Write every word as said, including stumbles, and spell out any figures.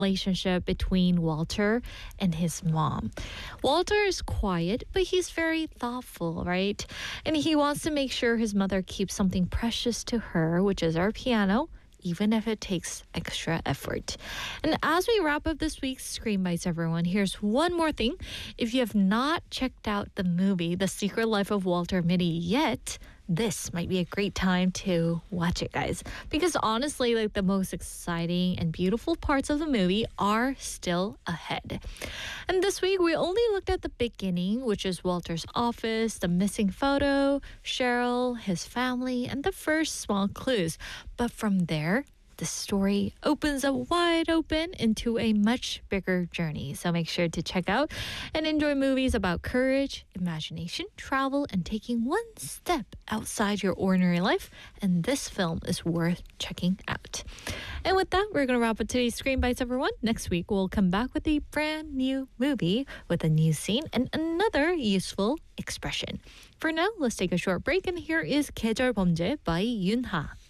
relationship between Walter and his mom. Walter is quiet, but he's very thoughtful, right? And he wants to make sure his mother keeps something precious to her, which is our piano, even if it takes extra effort. And as we wrap up this week's Screen Bites, everyone, here's one more thing. If you have not checked out the movie, The Secret Life of Walter Mitty, yet, this might be a great time to watch it, guys. Because honestly, like the most exciting and beautiful parts of the movie are still ahead. And this week, we only looked at the beginning, which is Walter's office, the missing photo, Cheryl, his family, and the first small clues. But from there, the story opens up wide open into a much bigger journey. So make sure to check out and enjoy movies about courage, imagination, travel, and taking one step outside your ordinary life. And this film is worth checking out. And with that, we're going to wrap up today's Screen Bites, everyone. Next week, we'll come back with a brand new movie with a new scene and another useful expression. For now, let's take a short break. And here is 계절 범죄 by Yunha.